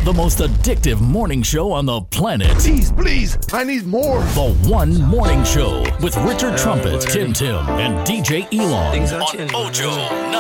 The most addictive morning show on the planet. Please, I need more. The One Morning Show with Richard Trumpet, Tim, and DJ Elon Things are on changing. Mojo